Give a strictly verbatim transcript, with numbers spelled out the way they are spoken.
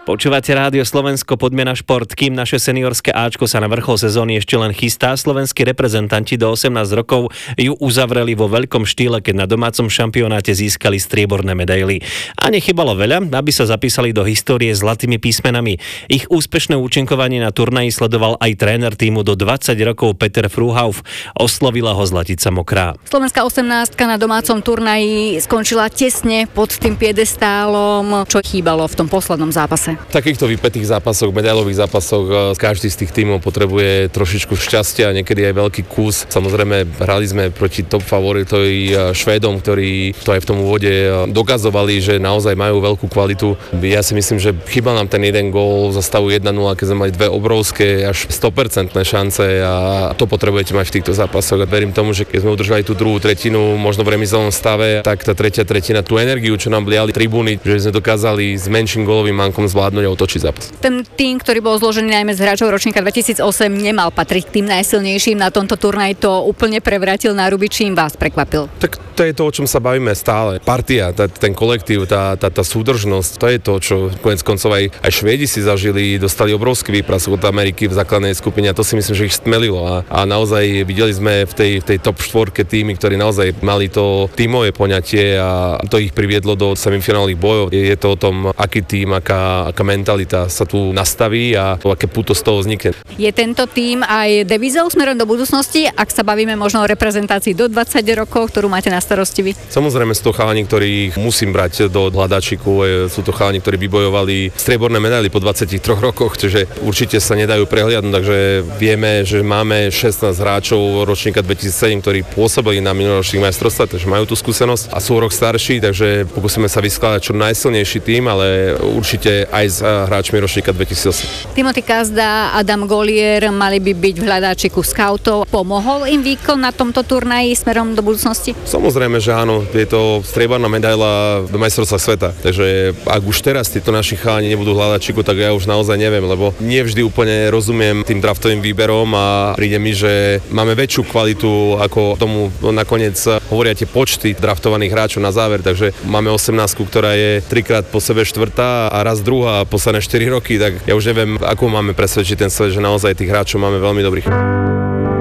Počúvate Rádio Slovensko, poďme na šport. Kým naše seniorské Ačko sa na vrchol sezóny ešte len chystá, slovenskí reprezentanti do osemnásť rokov ju uzavreli vo veľkom štýle, keď na domácom šampionáte získali strieborné medaily. A nechybalo veľa, aby sa zapísali do histórie zlatými písmenami. Ich úspešné účinkovanie na turnaji sledoval aj tréner tímu do dvadsať rokov Peter Fruhauf. Oslovila ho Zlatica Mokrá. Slovenská osemnástka na domácom turnaji skončila tesne pod tým piedestálom. Čo chýbalo v tom poslednom zápase? V takýchto vypätých zápasoch, medailových zápasoch každý z tých tímov potrebuje trošičku šťastia, niekedy aj veľký kus. Samozrejme, hrali sme proti top favoritovi Švédom, ktorí to aj v tom úvode dokazovali, že naozaj majú veľkú kvalitu. Ja si myslím, že chýbal nám ten jeden gól za stavu jeden nula, keď sme mali dve obrovské až sto percent šance a to potrebujete mať v týchto zápasoch. A verím tomu, že keď sme udržali tú druhú tretinu, možno v remízovom stave, tak tá tretia tretina, tú energiu, čo nám bliali tribúny, že sme dokázali s menším gólovým mankom zvládnuť a otočiť zápas. Ten tým, ktorý bol zložený najmä z hráčov ročníka dvetisícosem, nemal patriť k tým najsilnejším. Na tomto turnaji to úplne prevrátil na ruby. Čím vás prekvapil? Tak to je to, o čom sa bavíme stále. Partia, tá, ten kolektív, tá, tá, tá súdržnosť, to je to, čo koniec koncov aj, aj Švédi si zažili, dostali obrovský výprask od Ameriky v základnej skupine a to si myslím, že ich stmelilo. A, a naozaj videli sme v tej, v tej top štvorke týmy, ktorí naozaj mali to tímové poňatie a to ich priviedlo do semifinálnych bojov. Je, je to o tom, aký tím, aká, aká mentalita sa tu nastaví a to, aké puto z toho vznikne. Je tento tím aj devizou smerom do budúcnosti, ak sa bavíme možno o reprezentácii do dvadsať rokov, ktorú máte na starosti vy? Samozrejme sú to chalani, ktorých musím brať do hľadačiku. Sú to chalani, ktorí vybojovali strieborné medaily po dvadsiatich troch rokoch, čiže určite sa nedajú prehliadnúť, takže vieme, že máme šestnásť hráčov ročníka dvetisícsedem, ktorí pôsobili na minuloročných majstrovstvách, takže majú tú skúsenosť a sú o rok starší, takže pokúsime sa vyskladať čo najsilnejší tím, ale určite aj s hráčmi ročníka dvetisícosem. Timothy Kazda, Adam Golier mali by byť v hľadáčiku skautov. Pomohol im výkon na tomto turnaji smerom do budúcnosti? Samozrejme, že áno, je to strieborná medaila do majstrovstva sveta, takže ak už teraz títo naši chalani nebudú v hľadáčiku, tak ja už naozaj neviem, lebo nie vždy úplne rozumiem tým draftovým výberom a príde mi, že máme väčšiu kvalitu, ako tomu nakoniec hovoria tie počty draftovaných hráčov na záver, takže máme osemnástku, ktorá je trikrát po sebe štvrtá a raz druhá posledné štyri roky, tak ja už neviem, ako máme presvedčiť ten svet, že naozaj tých hráčov máme veľmi dobrých.